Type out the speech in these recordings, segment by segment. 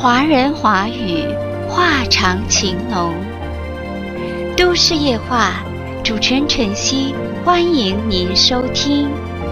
华人华语，话长情浓。都市夜话，主持人晨曦，欢迎您收听。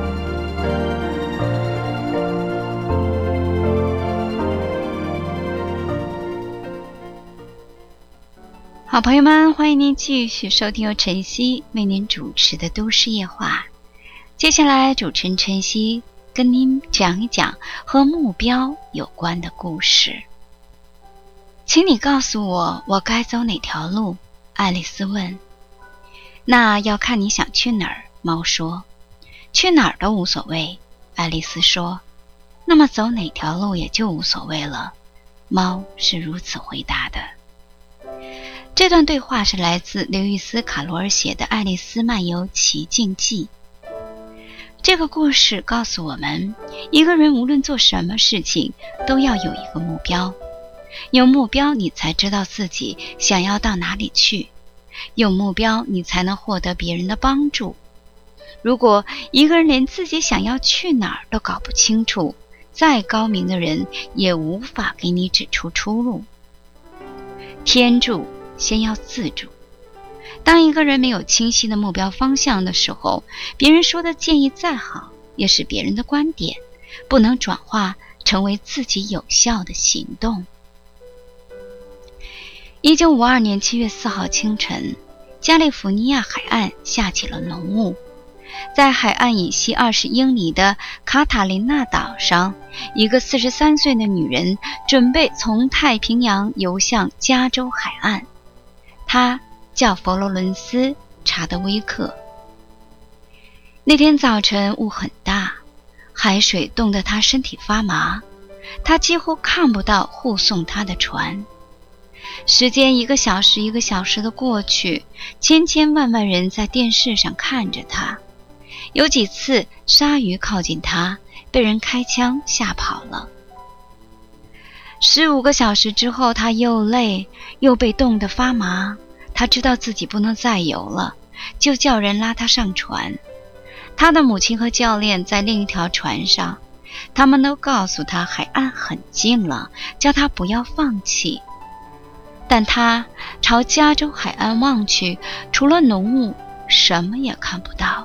好朋友们，欢迎您继续收听由晨曦为您主持的都市夜话。接下来，主持人晨曦跟您讲一讲和目标有关的故事。请你告诉我，我该走哪条路？爱丽丝问。那要看你想去哪儿，猫说。去哪儿都无所谓，爱丽丝说。那么走哪条路也就无所谓了，猫是如此回答的。这段对话是来自刘易斯·卡罗尔写的《爱丽丝漫游奇境记》。这个故事告诉我们，一个人无论做什么事情，都要有一个目标。有目标，你才知道自己想要到哪里去；有目标，你才能获得别人的帮助。如果一个人连自己想要去哪儿都搞不清楚，再高明的人也无法给你指出出路。天助，先要自助。当一个人没有清晰的目标方向的时候，别人说的建议再好，也是别人的观点，不能转化成为自己有效的行动。1952年7月4号清晨，加利福尼亚海岸下起了浓雾。在海岸以西20英里的卡塔琳娜岛上，一个43岁的女人准备从太平洋游向加州海岸。她叫佛罗伦斯·查德威克。那天早晨雾很大，海水冻得她身体发麻，她几乎看不到护送她的船。时间一个小时一个小时的过去，千千万万人在电视上看着她。有几次鲨鱼靠近她，被人开枪吓跑了。15个小时之后，她又累又被冻得发麻，她知道自己不能再游了，就叫人拉她上船。她的母亲和教练在另一条船上，他们都告诉她海岸很近了，叫她不要放弃。但她朝加州海岸望去，除了浓雾，什么也看不到。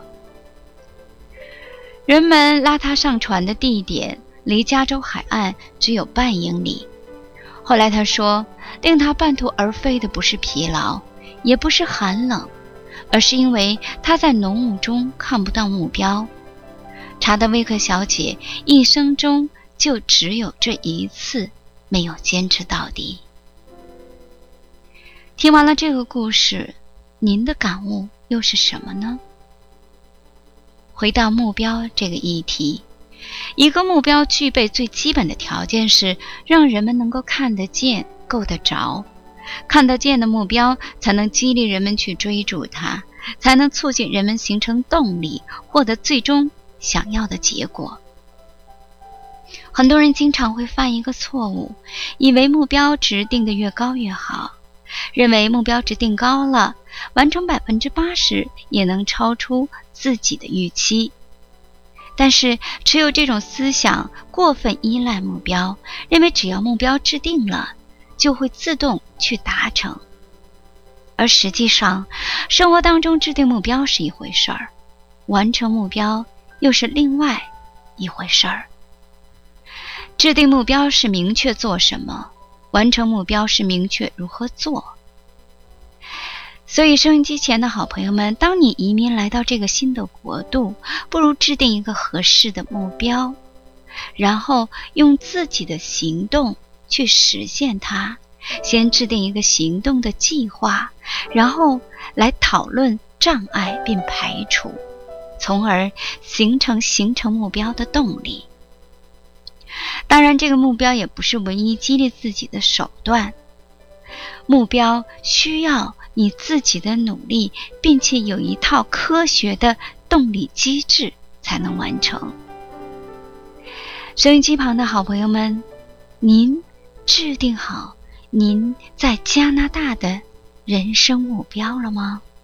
人们拉她上船的地点离加州海岸只有半英里。后来她说，令她半途而废的不是疲劳，也不是寒冷，而是因为她在浓雾中看不到目标。查德威克小姐一生中就只有这一次没有坚持到底。听完了这个故事，您的感悟又是什么呢？回到目标这个议题，一个目标具备最基本的条件是让人们能够看得见、够得着。看得见的目标才能激励人们去追逐它，才能促进人们形成动力，获得最终想要的结果。很多人经常会犯一个错误，以为目标值定得越高越好，认为目标值定高了，完成80%也能超出自己的预期。但是持有这种思想，过分依赖目标，认为只要目标制定了，就会自动去达成。而实际上，生活当中制定目标是一回事儿，完成目标又是另外一回事儿。制定目标是明确做什么，完成目标是明确如何做。所以收音机前的好朋友们，当你移民来到这个新的国度，不如制定一个合适的目标，然后用自己的行动去实现它。先制定一个行动的计划，然后来讨论障碍并排除，从而形成目标的动力。当然，这个目标也不是唯一激励自己的手段。目标需要你自己的努力，并且有一套科学的动力机制才能完成。收音机旁的好朋友们，您制定好您在加拿大的人生目标了吗？